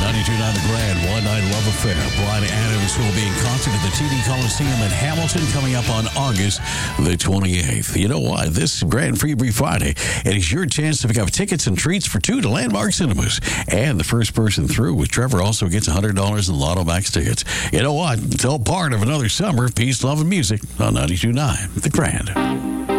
92.9 The Grand One Night Love Affair. Bryan Adams will be in concert at the TD Coliseum in Hamilton coming up on August the 28th. You know what? This Grand Freebie Friday, it is your chance to pick up tickets and treats for two to Landmark Cinemas. And the first person through with Trevor also gets $100 in Lotto Max tickets. You know what? It's all part of another summer of peace, love, and music on 92.9 The Grand.